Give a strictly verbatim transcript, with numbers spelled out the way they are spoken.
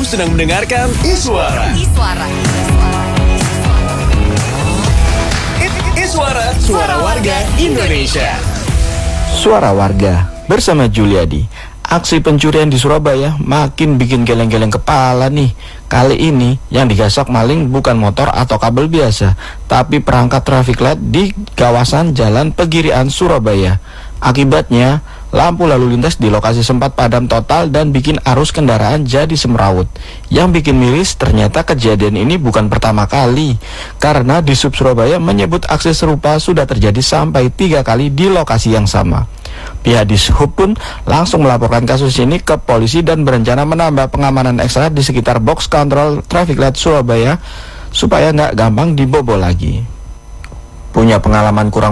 sedang mendengarkan Iswara. Iswara. Iswara, suara warga Indonesia. Suara warga bersama Juliadi. Aksi pencurian di Surabaya makin bikin geleng-geleng kepala nih. Kali ini yang digasak maling bukan motor atau kabel biasa, tapi perangkat traffic light di kawasan Jalan Pegirian, Surabaya. Akibatnya, lampu lalu lintas di lokasi sempat padam total dan bikin arus kendaraan jadi semrawut. Yang bikin miris, ternyata kejadian ini bukan pertama kali, karena di Sub Surabaya menyebut aksi serupa sudah terjadi sampai tiga kali di lokasi yang sama. Pihak Dishub pun langsung melaporkan kasus ini ke polisi dan berencana menambah pengamanan ekstra di sekitar box kontrol traffic light Surabaya supaya nggak gampang dibobol lagi. Punya pengalaman kurang